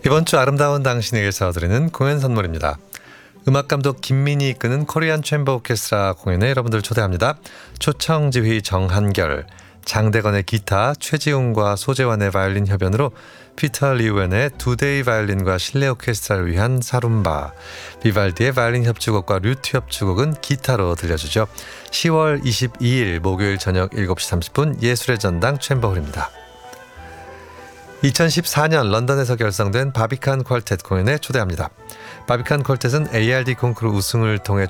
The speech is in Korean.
이번 주 아름다운 당신에게서 드리는 공연 선물입니다. 음악감독 김민희 이끄는 코리안 챔버 오케스트라 공연에 여러분들 초대합니다. 초청 지휘 정한결, 장대건의 기타, 최지웅과 소재환의 바이올린 협연으로 피터 리우엔의 두데이 바이올린과 실내 오케스트라를 위한 사룸바, 비발디의 바이올린 협주곡과 류트 협주곡은 기타로 들려주죠. 10월 22일 목요일 저녁 7시 30분 예술의 전당 챔버홀입니다. 2014년 런던에서 결성된 바비칸 퀄텟 공연에 초대합니다. 바비칸 퀄텟은 ARD 콩쿠르 우승을 통해